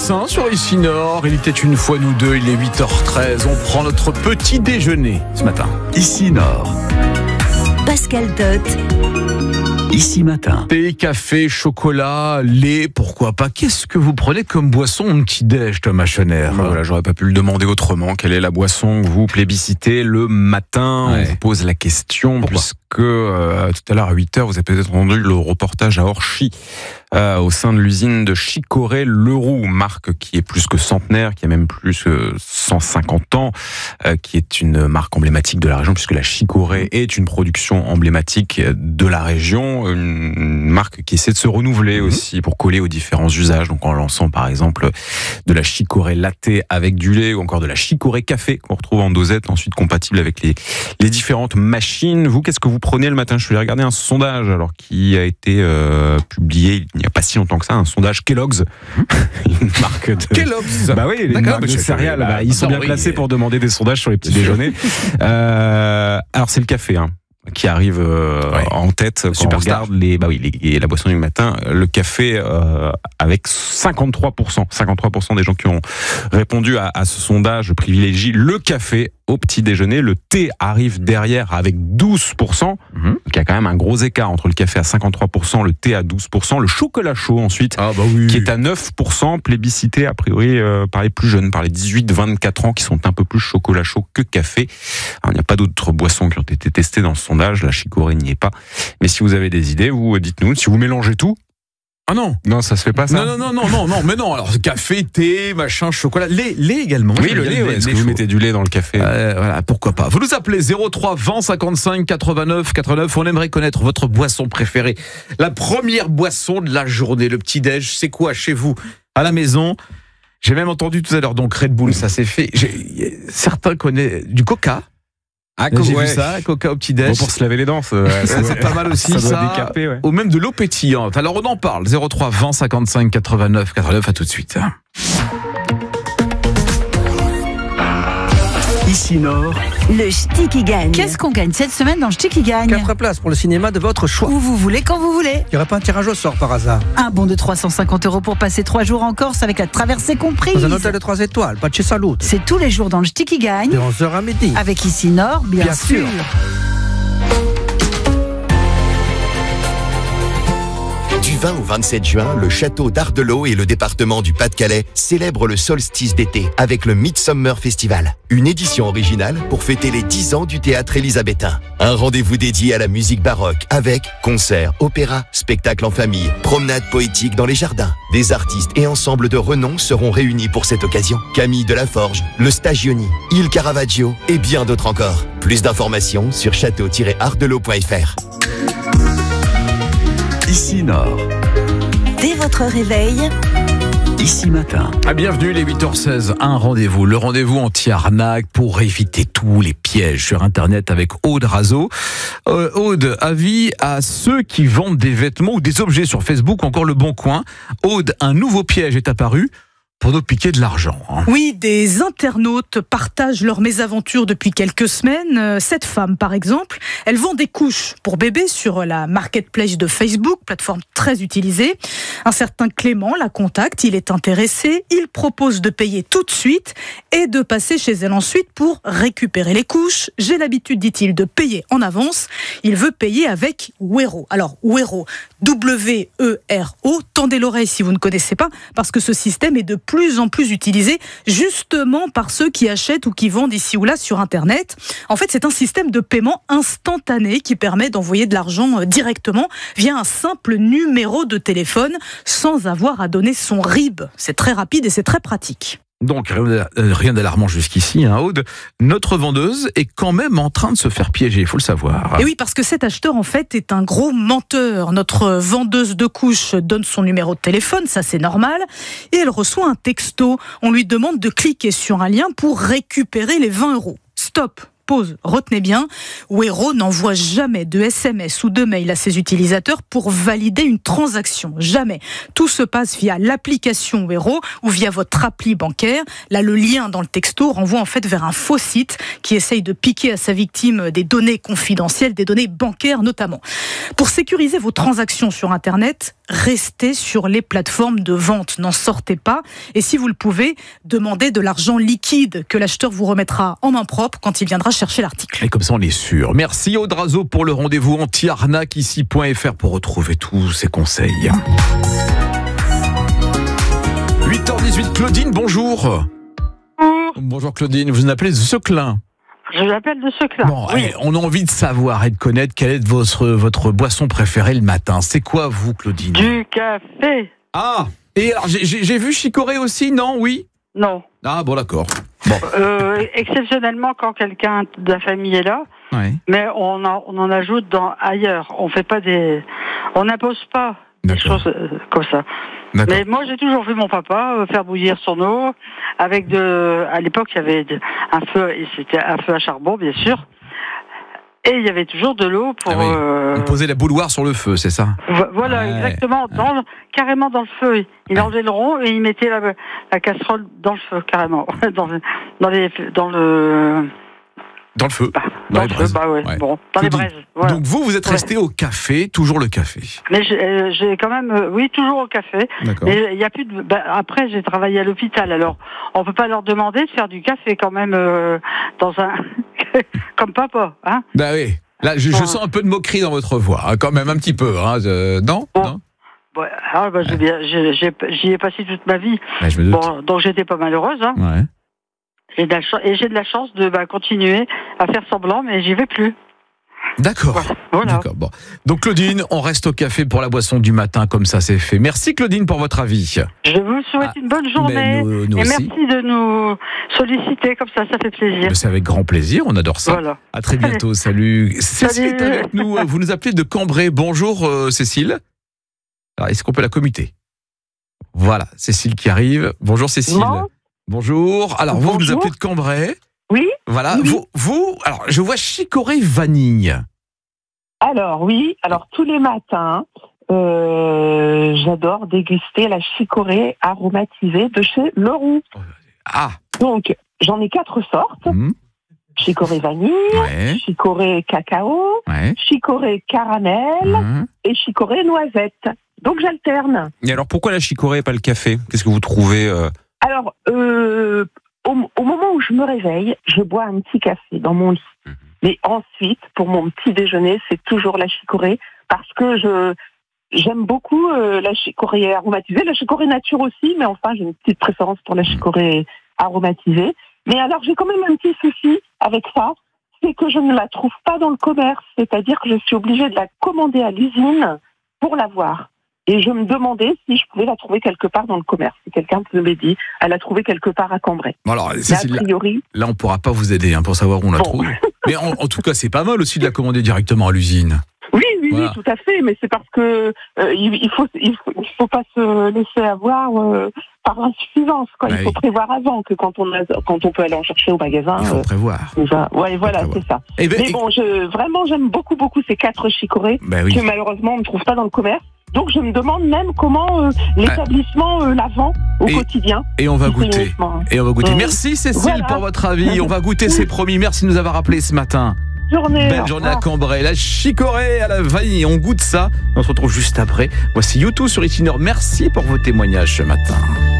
matin sur Ici Nord. Il était une fois nous deux, il est 8h13. On prend notre petit déjeuner ce matin. Ici Nord. Pascal Tot. Ici matin. Thé, café, chocolat, lait, pourquoi pas. Qu'est-ce que vous prenez comme boisson au petit-déj, Thomas Schoener? Voilà, j'aurais pas pu le demander autrement. Quelle est la boisson que vous plébiscitez le matin? Ouais. On vous pose la question Pourquoi? puisque tout à l'heure à 8h, vous avez peut-être entendu le reportage à Orchy au sein de l'usine de Chicorée-Leroux, marque qui est plus que centenaire, qui a même plus que 150 ans, qui est une marque emblématique de la région puisque la Chicorée est une production emblématique de la région, une marque qui essaie de se renouveler aussi pour coller aux différents usages, donc en lançant par exemple de la Chicorée latte avec du lait ou encore de la Chicorée café qu'on retrouve en dosette, ensuite compatible avec les différentes machines. Vous, qu'est-ce que vous prenez le matin? Je suis allé regarder un sondage alors qui a été publié il n'y a pas si longtemps que ça, un sondage Kellogg's, une marque de... Kellogg's. Bah oui, les marques de céréales, ils sont bien placés pour demander des sondages sur les petits déjeuners. Alors c'est le café, qui arrive en tête quand on regarde la boisson du matin, le café avec 53% des gens qui ont répondu à ce sondage privilégient le café au petit déjeuner. Le thé arrive derrière avec 12%. Donc il y a quand même un gros écart entre le café à 53%, le thé à 12%, le chocolat chaud ensuite, qui est à 9%, plébiscité a priori par les plus jeunes, par les 18-24 ans qui sont un peu plus chocolat chaud que café. Alors, il n'y a pas d'autres boissons qui ont été testées dans ce sondage, la Chicorée n'y est pas. Mais si vous avez des idées, vous dites-nous, si vous mélangez tout. Ah non. Non, ça se fait pas ça. Non, mais non. Alors café, thé, machin, chocolat, lait également. Oui, le lait. Est-ce que vous mettez du lait dans le café? Voilà, pourquoi pas. Vous nous appelez 03 20 55 89 89. On aimerait connaître votre boisson préférée. La première boisson de la journée, le petit-déj, c'est quoi chez vous, à la maison? J'ai même entendu tout à l'heure, donc Red Bull, ça s'est fait. Certains connaissent du Coca. J'ai vu ça, Coca au petit-déj. Pour se laver les dents, c'est pas mal aussi, ça. Décaper, ouais. Ou même de l'eau pétillante. Alors on en parle. 03 20 55 89 89. À tout de suite. Ici Nord. Le ch'ti qui gagne. Qu'est-ce qu'on gagne cette semaine dans le ch'ti qui gagne? 4 places pour le cinéma de votre choix. Où vous voulez, quand vous voulez. Il n'y aurait pas un tirage au sort par hasard? Un bon de 350 € pour passer 3 jours en Corse avec la traversée comprise. Dans un hôtel de 3 étoiles, pas de chez Salut. C'est tous les jours dans le ch'ti qui gagne. De 11h à midi. Avec Ici Nord, bien sûr. Du 20 au 27 juin, le château d'Ardelot et le département du Pas-de-Calais célèbrent le solstice d'été avec le Midsummer Festival. Une édition originale pour fêter les 10 ans du théâtre élisabétain. Un rendez-vous dédié à la musique baroque avec concerts, opéras, spectacles en famille, promenades poétiques dans les jardins. Des artistes et ensembles de renom seront réunis pour cette occasion. Camille Delaforge, le Stagioni, Il Caravaggio et bien d'autres encore. Plus d'informations sur château-ardelot.fr. Ici Nord. Dès votre réveil, Ici matin. Bienvenue, les 8h16. Un rendez-vous. Le rendez-vous anti-arnaque pour éviter tous les pièges sur Internet avec Aude Razo. Aude, avis à ceux qui vendent des vêtements ou des objets sur Facebook ou encore Le Bon Coin. Aude, un nouveau piège est apparu pour nous piquer de l'argent. Oui, des internautes partagent leur mésaventure depuis quelques semaines. Cette femme, par exemple, elle vend des couches pour bébés sur la marketplace de Facebook, plateforme très utilisée. Un certain Clément la contacte, il est intéressé, il propose de payer tout de suite et de passer chez elle ensuite pour récupérer les couches. J'ai l'habitude, dit-il, de payer en avance. Il veut payer avec Wero. Alors, Wero, W-E-R-O, tendez l'oreille si vous ne connaissez pas, parce que ce système est de plus en plus utilisé justement par ceux qui achètent ou qui vendent ici ou là sur Internet. En fait, c'est un système de paiement instantané qui permet d'envoyer de l'argent directement via un simple numéro de téléphone sans avoir à donner son RIB. C'est très rapide et c'est très pratique. Donc, rien d'alarmant jusqu'ici, Aude. Notre vendeuse est quand même en train de se faire piéger, il faut le savoir. Et oui, parce que cet acheteur, en fait, est un gros menteur. Notre vendeuse de couches donne son numéro de téléphone, ça c'est normal, et elle reçoit un texto. On lui demande de cliquer sur un lien pour récupérer les 20 €. Stop! Pause, retenez bien, Wero n'envoie jamais de SMS ou de mail à ses utilisateurs pour valider une transaction. Jamais. Tout se passe via l'application Wero ou via votre appli bancaire. Là, le lien dans le texto renvoie en fait vers un faux site qui essaye de piquer à sa victime des données confidentielles, des données bancaires notamment. Pour sécuriser vos transactions sur Internet, restez sur les plateformes de vente, n'en sortez pas. Et si vous le pouvez, demandez de l'argent liquide que l'acheteur vous remettra en main propre quand il viendra chercher l'article. Et comme ça, on est sûr. Merci Aude Razeau pour le rendez-vous anti-arnaque ici.fr pour retrouver tous ces conseils. 8h18, Claudine, bonjour. Bonjour Claudine, vous nous appelez de Seclin. Je l'appelle de Seclin. Bon, oui. allez, on a envie de savoir et de connaître quelle est votre boisson préférée le matin. C'est quoi vous, Claudine? Du café. Ah, et alors j'ai vu chicorée aussi, non? Oui? Non. Ah bon, d'accord. Bon. Exceptionnellement quand quelqu'un de la famille est là, Ouais. mais on en ajoute ailleurs. On fait pas on n'impose pas des D'accord. choses comme ça. D'accord. Mais moi j'ai toujours vu mon papa faire bouillir son eau avec à l'époque il y avait un feu, et c'était un feu à charbon bien sûr. Et il y avait toujours de l'eau pour... On posait la bouilloire sur le feu, c'est ça? Voilà, Ouais. exactement, carrément dans le feu. Il enlevait le rond et il mettait la casserole dans le feu, carrément. Dans le feu. Dans le feu, ouais. Bon, dans les braises. Voilà. Donc vous êtes resté au café, toujours le café. Mais j'ai quand même, oui, toujours au café. D'accord. Mais il y a plus de. Après, j'ai travaillé à l'hôpital, alors on peut pas leur demander de faire du café quand même dans un comme papa, hein. Bah oui. Là, je sens un peu de moquerie dans votre voix, hein, quand même un petit peu. Hein, non, bon. Non. Ouais, alors, j'y ai passé toute ma vie. Ouais, je me doute. Bon, donc j'étais pas malheureuse, hein. Ouais. Et j'ai de la chance de continuer à faire semblant, mais j'y vais plus. D'accord. Voilà. D'accord. Bon. Donc Claudine, on reste au café pour la boisson du matin, comme ça c'est fait. Merci Claudine pour votre avis. Je vous souhaite une bonne journée. Mais nous et aussi. merci de nous solliciter comme ça fait plaisir. C'est avec grand plaisir, on adore ça. Voilà. À très bientôt, salut. Cécile est Salut. avec nous, vous nous appelez de Cambrai. Bonjour Cécile. Alors, est-ce qu'on peut la commuter? Voilà, Cécile qui arrive. Bonjour Cécile. Bon. Bonjour. Alors vous nous Bonjour. appelez de Cambrai. Oui. Voilà, Oui. alors je vois chicorée vanille. Alors oui, tous les matins, j'adore déguster la chicorée aromatisée de chez Leroux. Ah. Donc j'en ai 4 sortes. Chicorée vanille, Ouais. chicorée cacao, Ouais. chicorée caramel et chicorée noisette. Donc j'alterne. Et alors pourquoi la chicorée et pas le café? Qu'est-ce que vous trouvez Alors, au moment où je me réveille, je bois un petit café dans mon lit. Mais ensuite, pour mon petit déjeuner, c'est toujours la chicorée parce que j'aime beaucoup la chicorée aromatisée, la chicorée nature aussi, mais enfin, j'ai une petite préférence pour la chicorée aromatisée. Mais alors, j'ai quand même un petit souci avec ça, c'est que je ne la trouve pas dans le commerce, c'est-à-dire que je suis obligée de la commander à l'usine pour l'avoir. Et je me demandais si je pouvais la trouver quelque part dans le commerce. Si quelqu'un me l'ait dit, elle a trouvé quelque part à Cambrai. Bon alors, Mais Cécile, a priori, là on pourra pas vous aider pour savoir où on la trouve. Mais en tout cas, c'est pas mal aussi de la commander directement à l'usine. oui, Voilà. tout à fait. Mais c'est parce que il faut pas se laisser avoir par l'insuffisance. Quoi. Bah Il faut oui. prévoir avant que quand on peut aller en chercher au magasin. Il faut prévoir. Ouais, voilà, c'est ça. Eh ben, Mais bon, vraiment, j'aime beaucoup ces 4 chicorées Bah oui. que malheureusement on ne trouve pas dans le commerce. Donc je me demande même comment l'établissement la vend au quotidien. Et on va goûter. Uniquement. Et on va goûter. Oui. Merci Cécile Voilà. pour votre avis. On va goûter, c'est promis. Merci de nous avoir appelé ce matin. Belle journée à Cambrai. La chicorée à la vanille. On goûte ça. On se retrouve juste après. Voici YouTube sur Itineur. Merci pour vos témoignages ce matin.